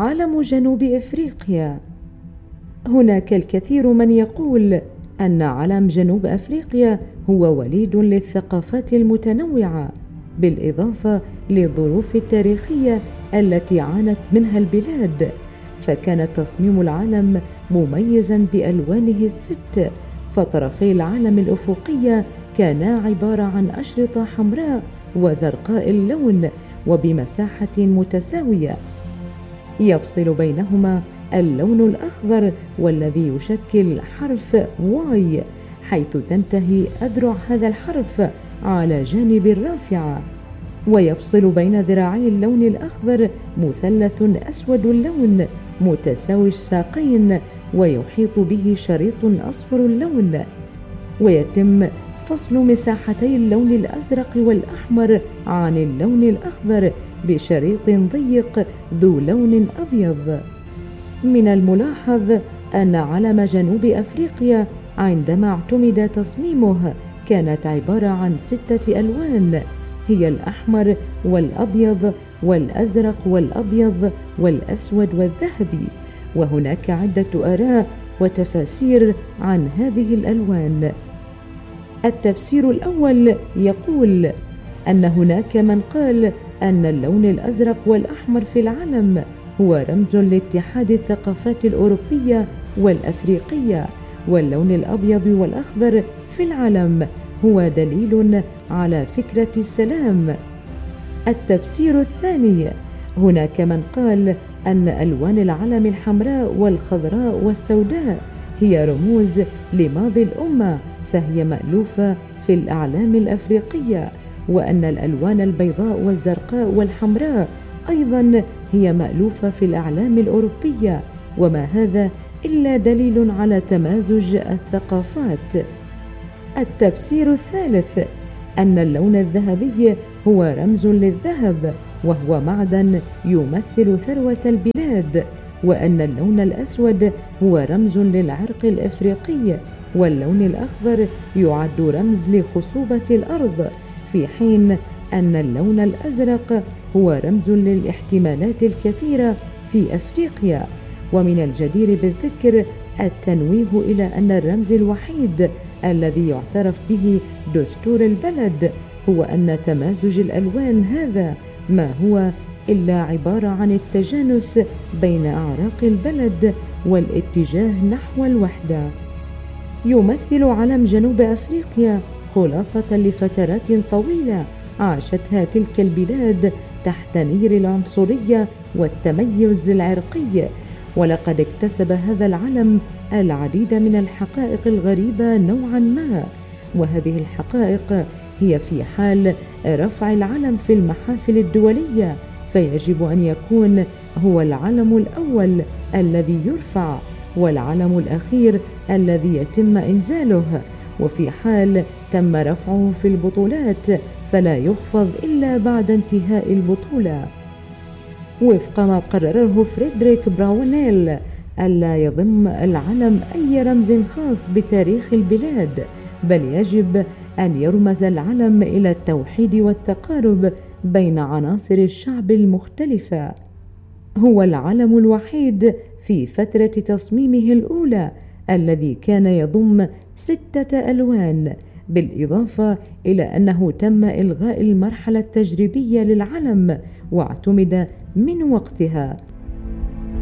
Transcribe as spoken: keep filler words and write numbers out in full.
علم جنوب إفريقيا. هناك الكثير من يقول أن علم جنوب أفريقيا هو وليد للثقافات المتنوعة، بالإضافة للظروف التاريخية التي عانت منها البلاد، فكان تصميم العلم مميزا بألوانه الست، فطرفي العلم الأفقية كانا عبارة عن أشرطة حمراء وزرقاء اللون وبمساحة متساوية، يفصل بينهما اللون الأخضر والذي يشكل حرف واي، حيث تنتهي أذرع هذا الحرف على جانب الرافعة، ويفصل بين ذراعي اللون الأخضر مثلث أسود اللون متساوي الساقين ويحيط به شريط أصفر اللون، ويتم فصل مساحتي اللون الأزرق والأحمر عن اللون الأخضر بشريط ضيق ذو لون أبيض. من الملاحظ أن علم جنوب أفريقيا عندما اعتمد تصميمه كانت عبارة عن ستة ألوان، هي الأحمر والأبيض والأزرق والأبيض والأسود والذهبي، وهناك عدة آراء وتفاسير عن هذه الألوان. التفسير الأول يقول أن هناك من قال أن اللون الأزرق والأحمر في العلم هو رمز لاتحاد الثقافات الأوروبية والأفريقية، واللون الأبيض والأخضر في العلم هو دليل على فكرة السلام. التفسير الثاني، هناك من قال أن ألوان العلم الحمراء والخضراء والسوداء هي رموز لماضي الأمة، فهي مألوفة في الأعلام الأفريقية، وأن الألوان البيضاء والزرقاء والحمراء أيضا هي مألوفة في الأعلام الأوروبية، وما هذا إلا دليل على تمازج الثقافات. التفسير الثالث، أن اللون الذهبي هو رمز للذهب وهو معدن يمثل ثروة البلاد، وأن اللون الأسود هو رمز للعرق الإفريقي، واللون الأخضر يعد رمز لخصوبة الأرض، في حين أن اللون الأزرق هو رمز للاحتمالات الكثيرة في أفريقيا. ومن الجدير بالذكر التنويه إلى أن الرمز الوحيد الذي يعترف به دستور البلد هو أن تمازج الألوان هذا ما هو إلا عبارة عن التجانس بين أعراق البلد والاتجاه نحو الوحدة. يمثل علم جنوب أفريقيا خلاصة لفترات طويلة عاشتها تلك البلاد تحت نير العنصرية والتميز العرقي، ولقد اكتسب هذا العلم العديد من الحقائق الغريبة نوعا ما، وهذه الحقائق هي في حال رفع العلم في المحافل الدولية فيجب أن يكون هو العلم الأول الذي يرفع والعلم الأخير الذي يتم إنزاله، وفي حال تم رفعه في البطولات فلا يخفض إلا بعد انتهاء البطولة، وفق ما قرره فريدريك براونيل ألا يضم العلم أي رمز خاص بتاريخ البلاد، بل يجب أن يرمز العلم إلى التوحيد والتقارب بين عناصر الشعب المختلفة. هو العلم الوحيد في فترة تصميمه الأولى الذي كان يضم ستة ألوان، بالإضافة إلى أنه تم إلغاء المرحلة التجريبية للعلم واعتمد من وقتها